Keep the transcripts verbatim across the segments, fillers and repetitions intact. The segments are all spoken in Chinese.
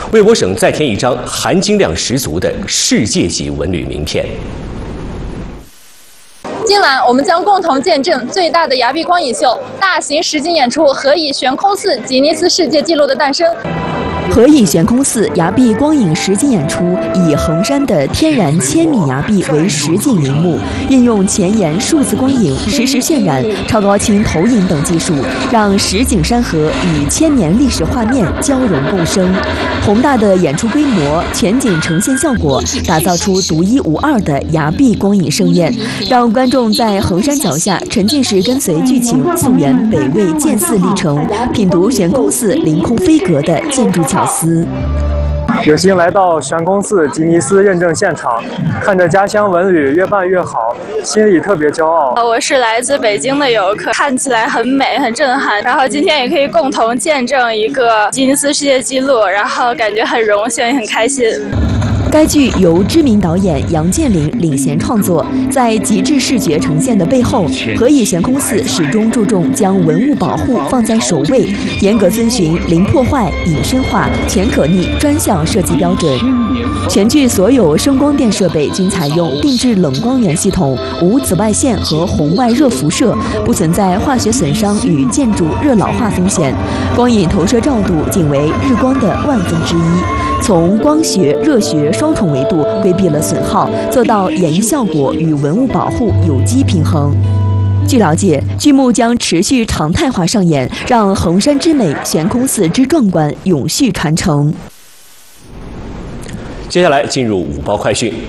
魏博省再添一张含金量十足的世界级文旅名片。 今晚我们将共同见证最大的崖壁光影秀大型实景演出《何以悬空寺》吉尼斯世界纪录的诞生。 何以悬空寺崖壁光影实景演出以衡山的天然千米崖壁为实景陵墓，运用前沿数字光影、实时渲染、超高清投影等技术，让实景山河与千年历史画面交融共生。宏大的演出规模、全景呈现效果，打造出独一无二的崖壁光影盛宴，让观众在衡山脚下沉浸式跟随剧情溯源北魏建寺历程，品读悬空寺凌空飞阁的建筑巧思。 有幸来到悬空寺吉尼斯认证现场，看着家乡文旅越办越好，心里特别骄傲。 我是来自北京的游客，看起来很美很震撼，然后今天也可以共同见证一个吉尼斯世界纪录，然后感觉很荣幸也很开心。 该剧由知名导演杨建林领衔创作，在极致视觉呈现的背后，何以悬空寺始终注重将文物保护放在首位，严格遵循零破坏、隐身化、全可逆专项设计标准。全剧所有声光电设备均采用定制冷光源系统，无紫外线和红外热辐射，不存在化学损伤与建筑热老化风险。光影投射照度仅为日光的万分之一，从光学、热学双重维度规避了损耗，做到演绎效果与文物保护有机平衡。据了解，剧目将持续常态化上演，让衡山之美、悬空寺之壮观永续传承。 接下来进入午报快讯。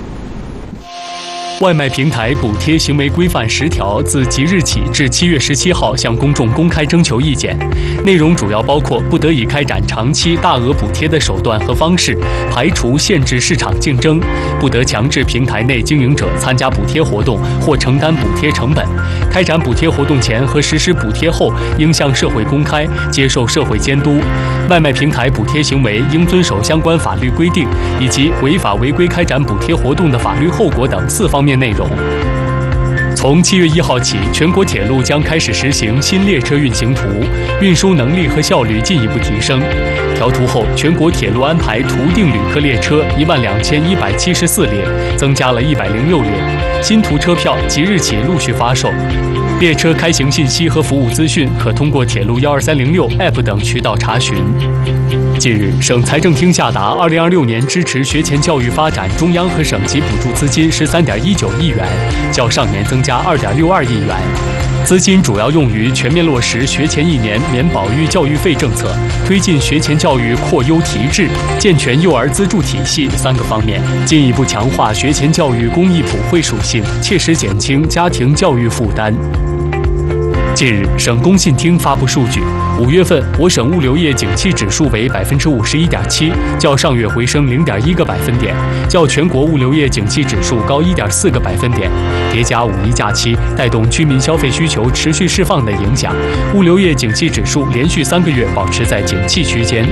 外卖平台补贴行为规范十条自即日起至七月十七号向公众公开征求意见，内容主要包括不得以开展长期大额补贴的手段和方式，排除限制市场竞争，不得强制平台内经营者参加补贴活动或承担补贴成本。开展补贴活动前和实施补贴后，应向社会公开，接受社会监督。外卖平台补贴行为应遵守相关法律规定，以及违法违规开展补贴活动的法律后果等四方面内容。从七月一号起，全国铁路将开始实行新列车运行图，运输能力和效率进一步提升。调图后，全国铁路安排图定旅客列车一万两千一百七十四列，增加了一百零六列。新图车票即日起陆续发售。列车开行信息和服务资讯可通过铁路幺二三零六 A P P 等渠道查询。近日，省财政厅下达二零二六年支持学前教育发展中央和省级补助资金十三点一九亿元，较上年增加二点六二亿元。资金主要用于全面落实学前一年免保育教育费政策，推进学前教育扩优提质，健全幼儿资助体系三个方面，进一步强化学前教育公益普惠属性，切实减轻家庭教育负担。近日，省工信厅发布数据，五月份我省物流业景气指数为百分之五十一点七，较上月回升零点一个百分点，较全国物流业景气指数高一点四个百分点。叠加五一假期带动居民消费需求持续释放的影响，物流业景气指数连续三个月保持在景气区间。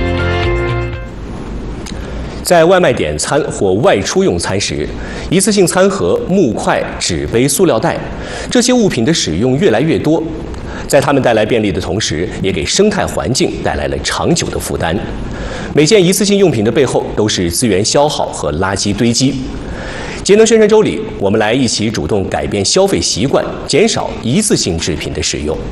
在外卖点餐或外出用餐时，一次性餐盒、木筷、纸杯、塑料袋这些物品的使用越来越多，在它们带来便利的同时，也给生态环境带来了长久的负担。每件一次性用品的背后都是资源消耗和垃圾堆积。节能宣传周里，我们来一起主动改变消费习惯，减少一次性制品的使用。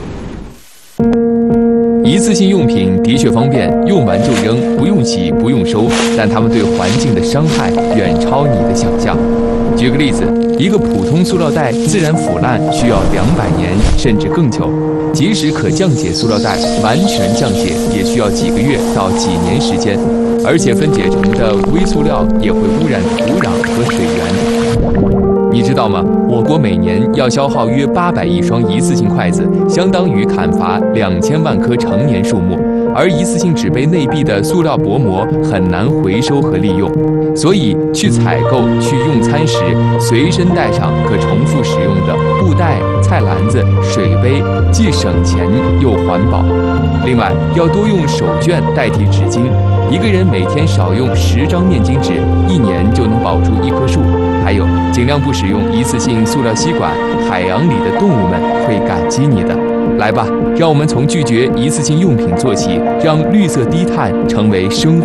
一次性用品的确方便，用完就扔，不用洗，不用收，但它们对环境的伤害远超你的想象。举个例子，一个普通塑料袋自然腐烂需要两百年甚至更久，即使可降解塑料袋完全降解也需要几个月到几年时间，而且分解成的微塑料也会污染土壤和水源。你知道吗？我国每年要消耗约八百亿双一次性筷子，相当于砍伐两千万棵成年树木。而一次性纸杯内壁的塑料薄膜很难回收和利用，所以去采购、去用餐时，随身带上可重复使用的布袋、菜篮子、水杯，既省钱又环保。另外，要多用手绢代替纸巾，一个人每天少用十张面巾纸，一年就能保住一棵树。还有，尽量不使用一次性塑料吸管，海洋里的动物们会感激你的。来吧，让我们从拒绝一次性用品做起，让绿色低碳成为生活